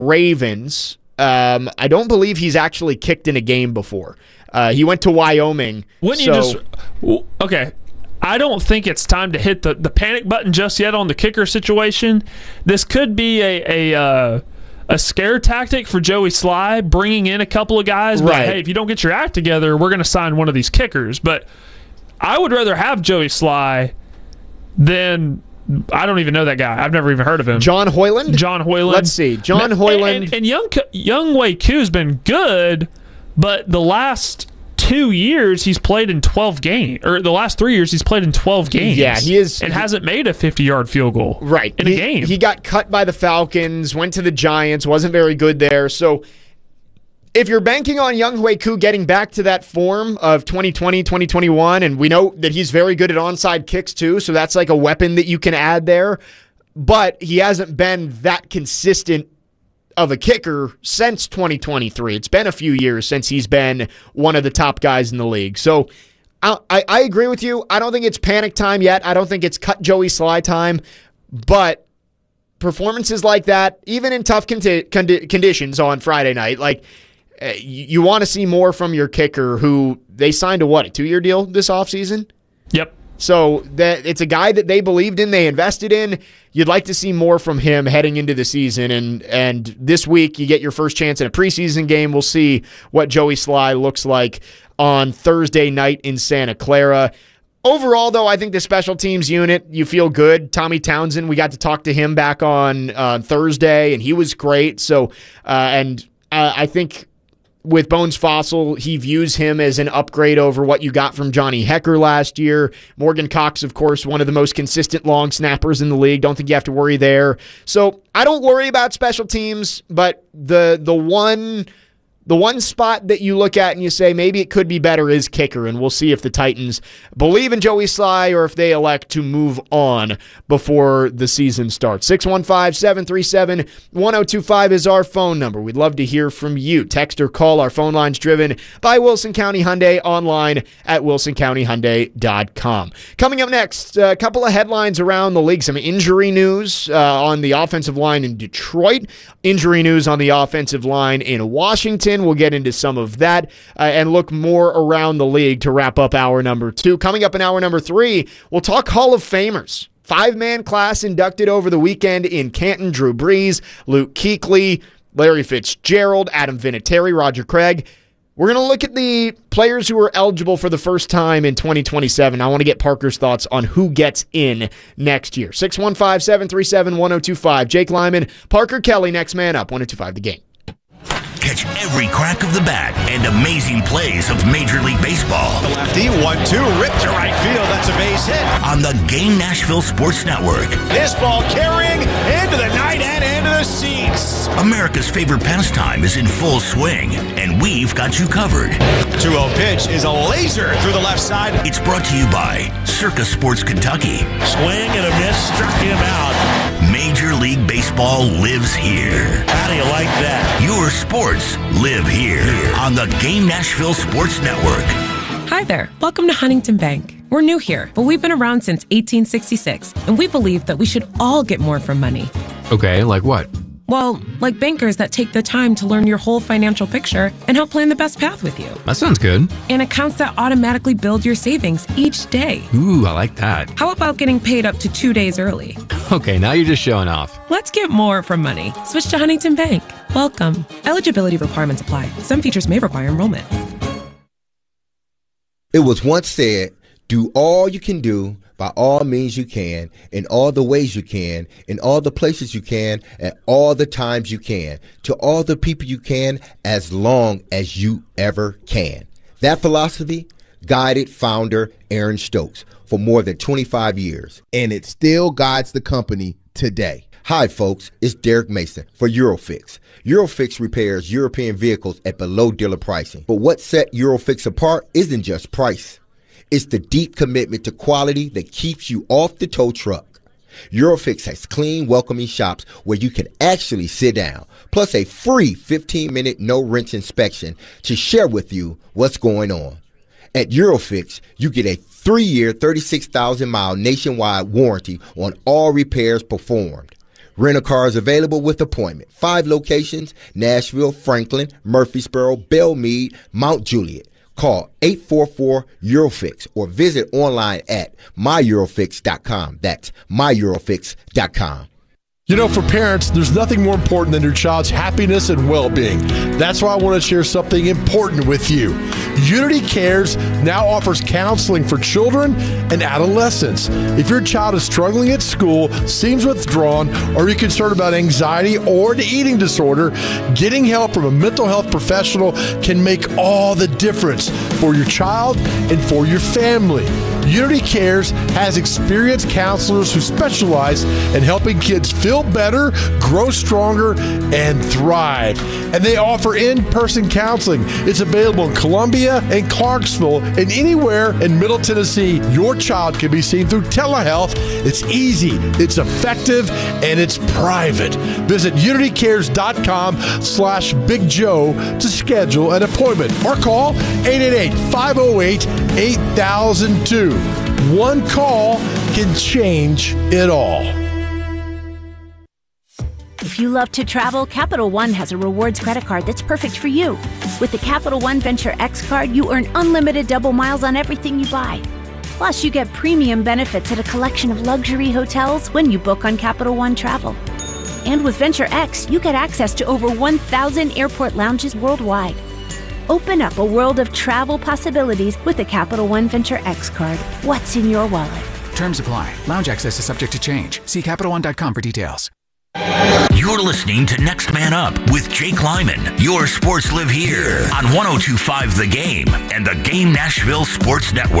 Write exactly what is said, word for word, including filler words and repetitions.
Ravens. Um, I don't believe he's actually kicked in a game before. Uh, he went to Wyoming. Wouldn't so, you just – okay. I don't think it's time to hit the, the panic button just yet on the kicker situation. This could be a a, uh, a scare tactic for Joey Sly, bringing in a couple of guys. But, right. hey, if you don't get your act together, we're going to sign one of these kickers. But I would rather have Joey Sly than – I don't even know that guy. I've never even heard of him. John Hoyland? John Hoyland. Let's see. John Hoyland. And, and, and Young, Young Wei Ku's been good, but the last – two years he's played in twelve games, or the last three years he's played in twelve games. Yeah, he is, and he, hasn't made a fifty-yard field goal. Right in he, a game. He got cut by the Falcons, went to the Giants, wasn't very good there. So if you're banking on Younghoe Koo getting back to that form of twenty twenty, twenty twenty-one, and we know that he's very good at onside kicks too, so that's like a weapon that you can add there. But he hasn't been that consistent of a kicker since twenty twenty-three. It's been a few years since he's been one of the top guys in the league. So I, I, I agree with you. I don't think it's panic time yet. I don't think it's cut Joey Sly time. But performances like that, even in tough condi- condi- conditions on Friday night, like uh, you, you want to see more from your kicker, who they signed a what, a two-year deal this offseason? Yep. So that it's a guy that they believed in, they invested in. You'd like to see more from him heading into the season. And and this week you get your first chance in a preseason game. We'll see what Joey Sly looks like on Thursday night in Santa Clara. Overall, though, I think the special teams unit, you feel good. Tommy Townsend, we got to talk to him back on uh, Thursday, and he was great. So, uh, and uh, I think with Bones Fossil, he views him as an upgrade over what you got from Johnny Hecker last year. Morgan Cox, of course, one of the most consistent long snappers in the league. Don't think you have to worry there. So I don't worry about special teams, but the the one the one spot that you look at and you say maybe it could be better is kicker, and we'll see if the Titans believe in Joey Sly or if they elect to move on before the season starts. six one five, seven three seven, one oh two five is our phone number. We'd love to hear from you. Text or call. Our phone line's driven by Wilson County Hyundai, online at wilson county hyundai dot com. Coming up next, a couple of headlines around the league. Some injury news uh, on the offensive line in Detroit. Injury news on the offensive line in Washington. We'll get into some of that uh, and look more around the league to wrap up hour number two. Coming up in hour number three, we'll talk Hall of Famers. Five-man class inducted over the weekend in Canton. Drew Brees, Luke Kuechly, Larry Fitzgerald, Adam Vinatieri, Roger Craig. We're going to look at the players who are eligible for the first time in twenty twenty-seven. I want to get Parker's thoughts on who gets in next year. six one five, seven three seven, one oh two five. Jake Lyman, Parker Kelly, next man up, one oh two five The Game. Catch every crack of the bat and amazing plays of Major League Baseball. The lefty, one two, ripped to right field. That's a base hit. On the Game Nashville Sports Network. This ball carrying into the night and into the seats. America's favorite pastime is in full swing, and we've got you covered. two oh pitch is a laser through the left side. It's brought to you by Circa Sports Kentucky. Swing and a miss, struck him out. Major League Baseball lives here. How do you like that? Your sports live here on the Game Nashville Sports Network. Hi there. Welcome to Huntington Bank. We're new here, but we've been around since eighteen sixty-six, and we believe that we should all get more from money. Okay, like what? Well, like bankers that take the time to learn your whole financial picture and help plan the best path with you. That sounds good. And accounts that automatically build your savings each day. Ooh, I like that. How about getting paid up to two days early? Okay, now you're just showing off. Let's get more from money. Switch to Huntington Bank. Welcome. Eligibility requirements apply. Some features may require enrollment. It was once said, do all you can do by all means you can, in all the ways you can, in all the places you can, at all the times you can, to all the people you can, as long as you ever can. That philosophy guided founder Aaron Stokes for more than twenty-five years. And it still guides the company today. Hi, folks. It's Derek Mason for Eurofix. Eurofix repairs European vehicles at below dealer pricing. But what set Eurofix apart isn't just price. It's the deep commitment to quality that keeps you off the tow truck. Eurofix has clean, welcoming shops where you can actually sit down, plus a free fifteen-minute no-wrench inspection to share with you what's going on. At Eurofix, you get a three-year, thirty-six thousand mile nationwide warranty on all repairs performed. Rental cars available with appointment. Five locations: Nashville, Franklin, Murfreesboro, Belmead, Mount Juliet. Call eight four four Eurofix or visit online at my eurofix dot com. That's my eurofix dot com. You know, for parents, there's nothing more important than your child's happiness and well-being. That's why I want to share something important with you. Unity Cares now offers counseling for children and adolescents. If your child is struggling at school, seems withdrawn, or you're concerned about anxiety or an eating disorder, getting help from a mental health professional can make all the difference for your child and for your family. Unity Cares has experienced counselors who specialize in helping kids feel better, grow stronger, and thrive. And they offer in-person counseling. It's available in Columbia and Clarksville and anywhere in Middle Tennessee. Your child can be seen through telehealth. It's easy, it's effective, and it's private. Visit unitycares.com slash Big Joe to schedule an appointment or call eight eight eight, five oh eight, eight thousand two. One call can change it all. If you love to travel, Capital One has a rewards credit card that's perfect for you. With the Capital One Venture X card, you earn unlimited double miles on everything you buy. Plus, you get premium benefits at a collection of luxury hotels when you book on Capital One Travel. And with Venture X, you get access to over one thousand airport lounges worldwide. Open up a world of travel possibilities with the Capital One Venture X card. What's in your wallet? Terms apply. Lounge access is subject to change. See Capital One dot com for details. You're listening to Next Man Up with Jake Lyman. Your sports live here on one oh two point five The Game and the Game Nashville Sports Network.